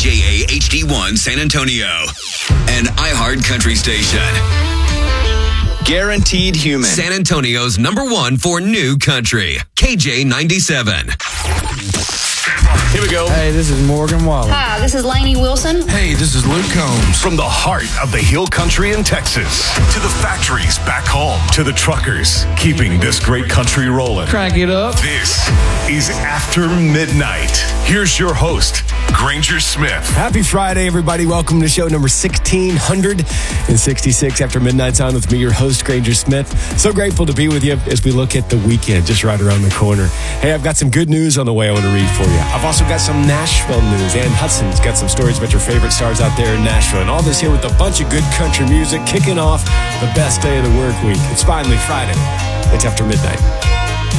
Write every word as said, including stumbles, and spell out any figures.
J A H D one San Antonio, an iHeart country station. Guaranteed Human. San Antonio's number one for new country. K J ninety-seven. Here we go. Hey, this is Morgan Wallen. Hi, this is Lainey Wilson. Hey, this is Luke Combs. From the heart of the Hill Country in Texas to the factories back home to the truckers keeping this great country rolling. Crank it up. This is After Midnight. Here's your host, Granger Smith. Happy Friday, everybody. Welcome to show number sixteen sixty-six After Midnight's on with me, your host, Granger Smith. So grateful to be with you as we look at the weekend just right around the corner. Hey, I've got some good news on the way I want to read for you. I've also got some Nashville news. Ann Hudson's got some stories about your favorite stars out there in Nashville. And all this here with a bunch of good country music, kicking off the best day of the work week. It's finally Friday. It's After Midnight.